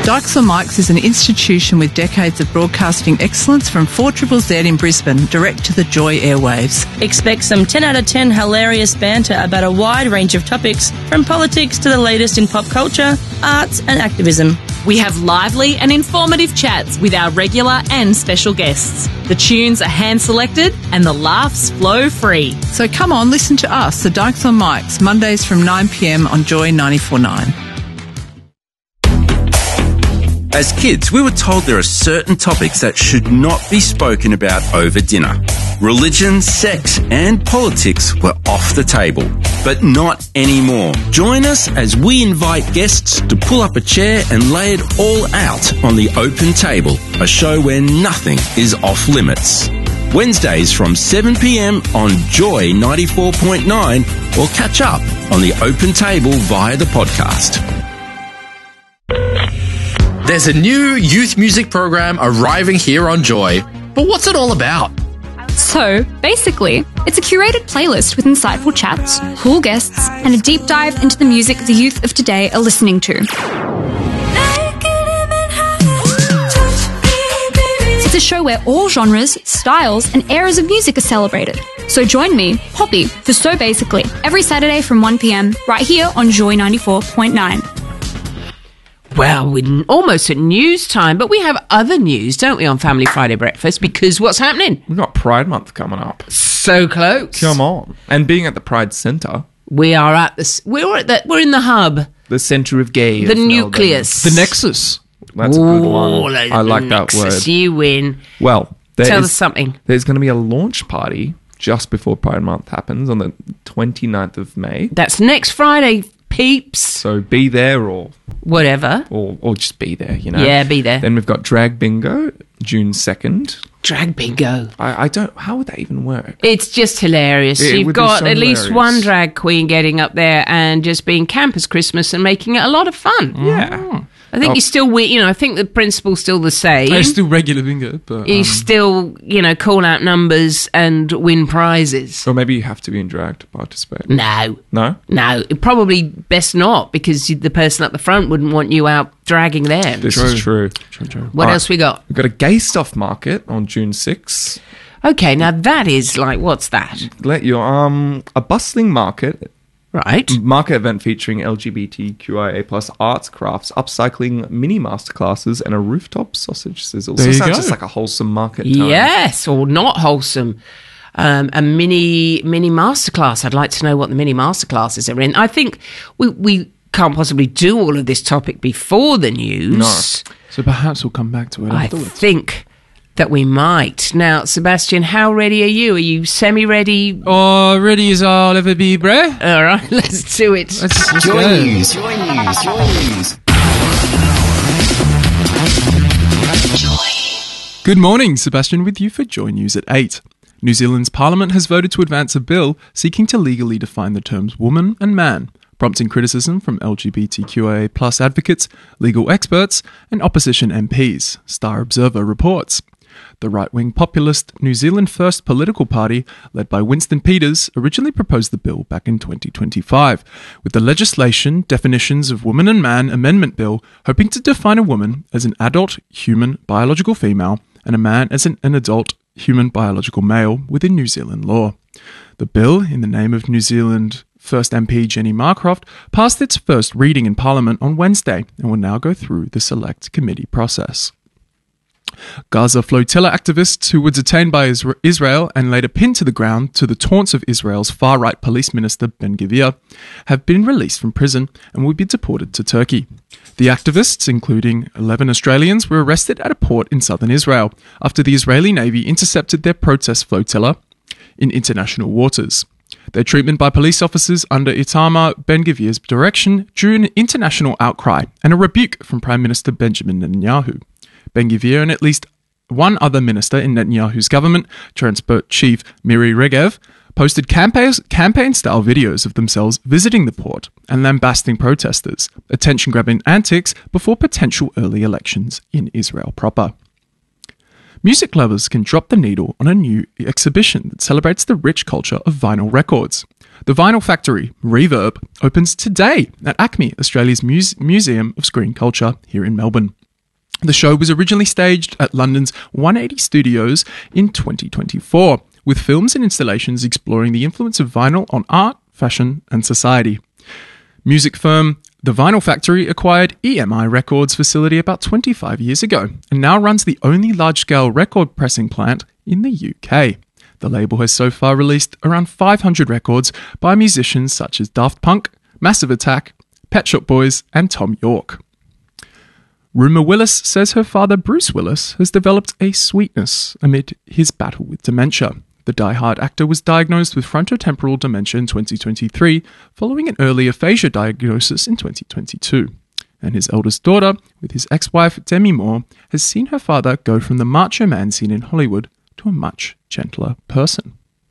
Dykes on Mics is an institution with decades of broadcasting excellence from 4ZZZ in Brisbane, direct to the Joy airwaves. Expect some 10 out of 10 hilarious banter about a wide range of topics, from politics to the latest in pop culture, arts and activism. We have lively and informative chats with our regular and special guests. The tunes are hand-selected and the laughs flow free. So come on, listen to us, the Dykes on Mics, Mondays from 9 p.m. on Joy 94.9. As kids, we were told there are certain topics that should not be spoken about over dinner. Religion, sex and politics were off the table, but not anymore. Join us as we invite guests to pull up a chair and lay it all out on the open table, a show where nothing is off limits. Wednesdays from 7 p.m. on Joy 94.9 or catch up on the open table via the podcast. There's a new youth music program arriving here on Joy, but what's it all about? So, basically, it's a curated playlist with insightful chats, cool guests, and a deep dive into the music the youth of today are listening to. It's a show where all genres, styles, and eras of music are celebrated. So join me, Poppy, for So Basically, every Saturday from 1 p.m, right here on Joy 94.9. Well, we're almost at news time, but we have other news, don't we, on Family Friday Breakfast? Because what's happening? We've got Pride Month coming up. So close. Come on. And being at the Pride Centre. We are at this. We're in the hub. The centre of gay. The nucleus. The nexus. That's a good one. I like that word. You win. Well, tell us something. There's going to be a launch party just before Pride Month happens on the 29th of May. That's next Friday, peeps. So be there or whatever. Or just be there, you know. Yeah, be there. Then we've got Drag Bingo, June 2nd. Drag Bingo. I don't... How would that even work? It's just hilarious. You've got at least one drag queen getting up there and just being camp as Christmas and making it a lot of fun. Yeah. I think you still win. You know, I think the principle's still the same. It's still regular bingo, but you still, call out numbers and win prizes. Or maybe you have to be in drag to participate. No, no. Probably best not, because the person at the front wouldn't want you out dragging them. This is true. What else we got? We've got a gay stuff market on June 6th. Okay, now that is like, what's that? A bustling market. Right. Market event featuring LGBTQIA plus arts, crafts, upcycling, mini masterclasses, and a rooftop sausage sizzle. So it sounds just like a wholesome market time. Yes, or not wholesome. A mini masterclass. I'd like to know what the mini masterclasses are in. I think we can't possibly do all of this topic before the news. No. So perhaps we'll come back to it afterwards. I think that we might. Now, Sebastian, how ready are you? Are you semi-ready? Oh, ready as I'll ever be, bruh. All right, let's do it. Let's Joy go. News. Good morning, Sebastian with you for Joy News at 8. New Zealand's Parliament has voted to advance a bill seeking to legally define the terms woman and man, prompting criticism from LGBTQIA plus advocates, legal experts, and opposition MPs, Star Observer reports. The right-wing populist New Zealand First political party, led by Winston Peters, originally proposed the bill back in 2025, with the legislation Definitions of Woman and Man Amendment Bill hoping to define a woman as an adult human biological female and a man as an adult human biological male within New Zealand law. The bill, in the name of New Zealand First MP Jenny Marcroft, passed its first reading in Parliament on Wednesday and will now go through the select committee process. Gaza flotilla activists who were detained by Israel and later pinned to the ground to the taunts of Israel's far-right police minister Ben-Gvir have been released from prison and will be deported to Turkey. The activists, including 11 Australians, were arrested at a port in southern Israel after the Israeli Navy intercepted their protest flotilla in international waters. Their treatment by police officers under Itamar Ben-Gvir's direction drew an international outcry and a rebuke from Prime Minister Benjamin Netanyahu. Ben-Gvir and at least one other minister in Netanyahu's government, Transport Chief Miri Regev, posted campaign-style videos of themselves visiting the port and lambasting protesters, attention-grabbing antics before potential early elections in Israel proper. Music lovers can drop the needle on a new exhibition that celebrates the rich culture of vinyl records. The Vinyl Factory, Reverb, opens today at ACMI, Australia's Museum of Screen Culture here in Melbourne. The show was originally staged at London's 180 Studios in 2024, with films and installations exploring the influence of vinyl on art, fashion, and society. Music firm The Vinyl Factory acquired EMI Records facility about 25 years ago and now runs the only large-scale record pressing plant in the UK. The label has so far released around 500 records by musicians such as Daft Punk, Massive Attack, Pet Shop Boys, and Tom York. Rumer Willis says her father Bruce Willis has developed a sweetness amid his battle with dementia. The die-hard actor was diagnosed with frontotemporal dementia in 2023, following an early aphasia diagnosis in 2022. And his eldest daughter, with his ex-wife Demi Moore, has seen her father go from the macho man seen in Hollywood to a much gentler person.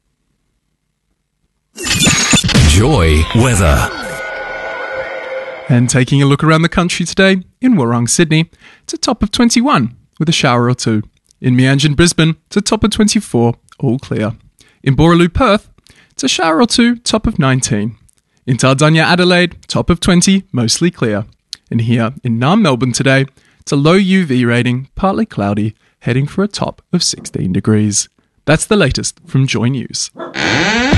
Joy weather. And taking a look around the country today, in Wurrung, Sydney, it's a top of 21, with a shower or two. In Meanjin, Brisbane, it's a top of 24, all clear. In Borroloo, Perth, it's a shower or two, top of 19. In Tardanya, Adelaide, top of 20, mostly clear. And here in Naarm, Melbourne today, it's a low UV rating, partly cloudy, heading for a top of 16 degrees. That's the latest from Joy News.